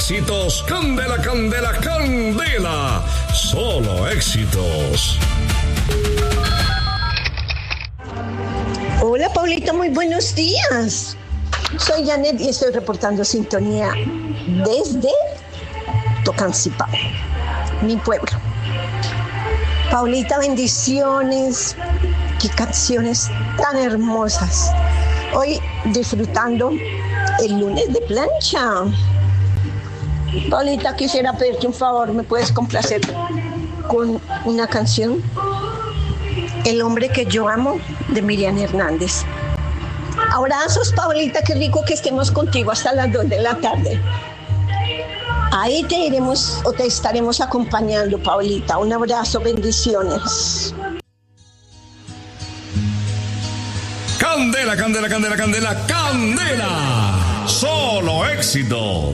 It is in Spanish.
éxitos. Candela, candela, candela. Solo éxitos. Hola, Paulita, muy buenos días. Soy Janet y estoy reportando sintonía desde Tocancipá, mi pueblo. Paulita, bendiciones. Qué canciones tan hermosas. Hoy disfrutando el lunes de plancha. Paulita, quisiera pedirte un favor, ¿me puedes complacer con una canción? El hombre que yo amo, de Miriam Hernández. Abrazos, Paulita, qué rico que estemos contigo hasta las 2 de la tarde. Ahí te iremos o te estaremos acompañando, Paulita. Un abrazo, bendiciones. Candela, candela, candela, candela, candela. Solo éxito.